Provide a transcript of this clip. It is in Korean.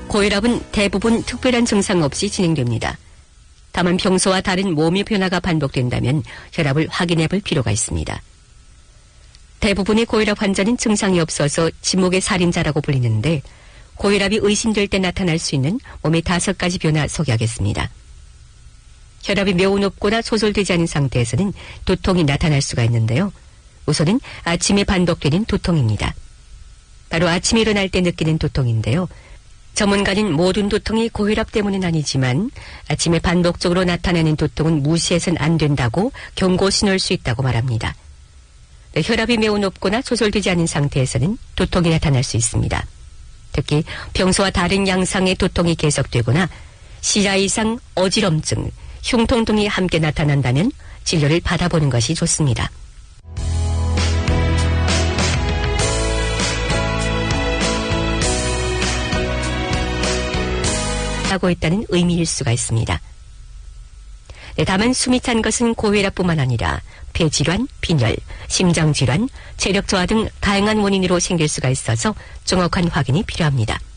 고혈압은 대부분 특별한 증상 없이 진행됩니다. 다만 평소와 다른 몸의 변화가 반복된다면 혈압을 확인해 볼 필요가 있습니다. 대부분의 고혈압 환자는 증상이 없어서 지목의 살인자라고 불리는데 고혈압이 의심될 때 나타날 수 있는 몸의 5가지 변화 소개하겠습니다. 혈압이 매우 높거나 조절되지 않은 상태에서는 두통이 나타날 수가 있는데요. 우선은 아침에 반복되는 두통입니다. 바로 아침에 일어날 때 느끼는 두통인데요. 전문가는 모든 두통이 고혈압 때문은 아니지만 아침에 반복적으로 나타나는 두통은 무시해서는 안 된다고 경고 신호일 수 있다고 말합니다. 혈압이 매우 높거나 조절되지 않은 상태에서는 두통이 나타날 수 있습니다. 특히 평소와 다른 양상의 두통이 계속되거나 시야 이상 어지럼증, 흉통 등이 함께 나타난다면 진료를 받아보는 것이 좋습니다. 하고 있다는 의미일 수가 있습니다. 다만 숨이 찬 것은 고혈압뿐만 아니라 폐질환, 빈혈, 심장질환, 체력 저하 등 다양한 원인으로 생길 수가 있어서 정확한 확인이 필요합니다.